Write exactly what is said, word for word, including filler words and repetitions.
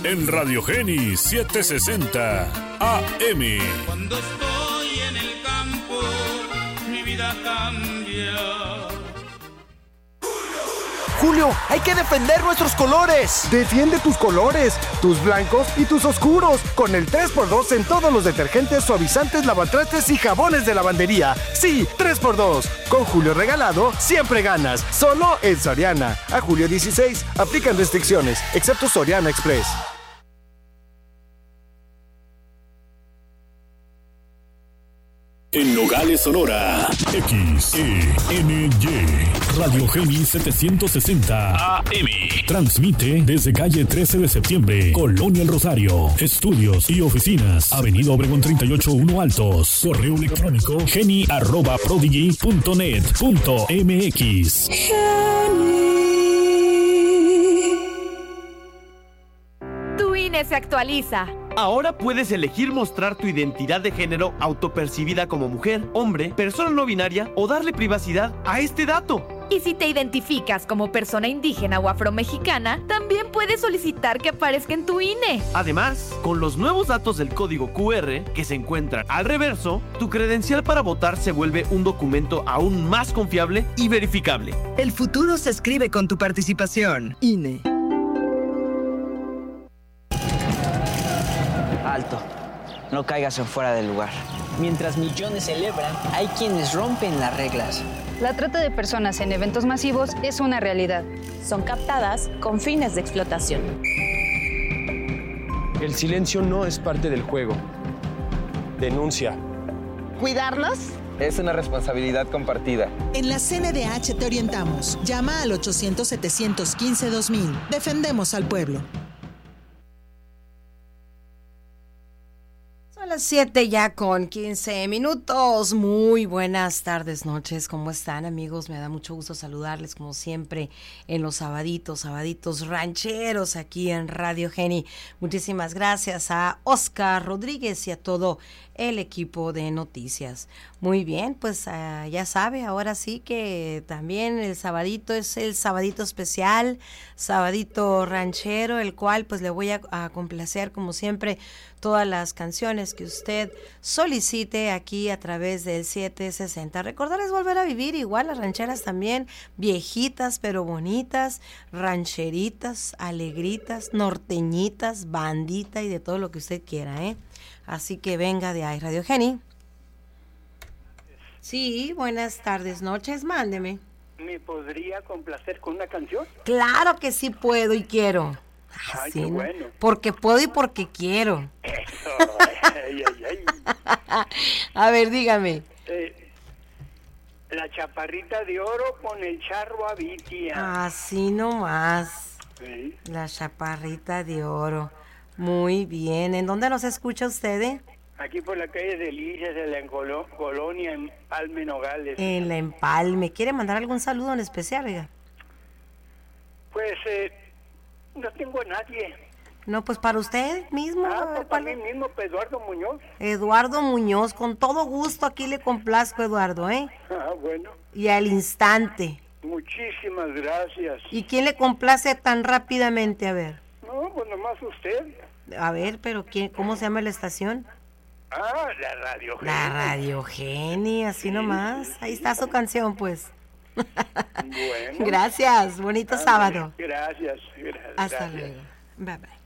en Radio Geni setecientos sesenta A M. Cuando estoy en el campo, mi vida cambia. Julio, hay que defender nuestros colores. Defiende tus colores, tus blancos y tus oscuros, con el tres por dos en todos los detergentes, suavizantes, lavatrastes y jabones de lavandería. Sí, tres por dos. Con Julio regalado, siempre ganas. Solo en Soriana. A julio dieciséis, aplican restricciones, excepto Soriana Express. En Nogales, Sonora, X E N Y, Radio Geni setecientos sesenta A M. Transmite desde calle trece de septiembre, Colonia El Rosario. Estudios y oficinas, Avenida Obregón treinta y ocho uno Altos. Correo electrónico, geni arroba prodigy punto net punto m x. Tu I N E se actualiza. Ahora puedes elegir mostrar tu identidad de género autopercibida como mujer, hombre, persona no binaria o darle privacidad a este dato. Y si te identificas como persona indígena o afromexicana, también puedes solicitar que aparezca en tu I N E. Además, con los nuevos datos del código cu erre que se encuentran al reverso, tu credencial para votar se vuelve un documento aún más confiable y verificable. El futuro se escribe con tu participación. I N E. Alto, no caigas en fuera del lugar. Mientras millones celebran, hay quienes rompen las reglas. La trata de personas en eventos masivos es una realidad. Son captadas con fines de explotación. El silencio no es parte del juego. Denuncia. ¿Cuidarlos? Es una responsabilidad compartida. En la C N D H te orientamos. Llama al ochocientos, setecientos quince, dos mil. Defendemos al pueblo. Las siete ya con quince minutos. Muy buenas tardes, noches. ¿Cómo están, amigos? Me da mucho gusto saludarles como siempre en los sabaditos, sabaditos rancheros aquí en Radio Geni. Muchísimas gracias a Oscar Rodríguez y a todo el equipo de noticias. Muy bien, pues uh, ya sabe, ahora sí que también el sabadito es el sabadito especial, sabadito ranchero, el cual pues le voy a, a complacer como siempre todas las canciones que usted solicite aquí a través del setecientos sesenta. Recordarles volver a vivir igual las rancheras también, viejitas pero bonitas, rancheritas, alegritas, norteñitas, bandita y de todo lo que usted quiera, ¿eh? Así que venga de ahí, Radio Geni. Sí, buenas tardes, noches, mándeme. ¿Me podría complacer con una canción? Claro que sí puedo y quiero. Ay, sí, qué ¿no? bueno. Porque puedo y porque quiero. Eso, ay, ay, ay. A ver, dígame. Eh, la chaparrita de oro con el charro avitia. Así nomás. Sí. La chaparrita de oro. Muy bien. ¿En dónde nos escucha usted? Eh? Aquí por la calle de Delicias, de la Encolo- colonia Empalme, Nogales. En la Empalme. ¿Quiere mandar algún saludo en especial, oiga? Pues eh, no tengo a nadie. No, pues para usted mismo. Ah, pues para mí mismo, pues, Eduardo Muñoz. Eduardo Muñoz, con todo gusto aquí le complazco, Eduardo, ¿eh? Ah, bueno. Y al instante. Muchísimas gracias. ¿Y quién le complace tan rápidamente? A ver. No, pues nomás usted. A ver, pero ¿quién, ¿cómo se llama la estación? Ah, la Radio Geni. La Radio Geni, así sí. Nomás. Ahí está su canción, pues. Bueno. Gracias, bonito ah, sábado. Gracias. gracias Hasta gracias. luego. Bye, bye.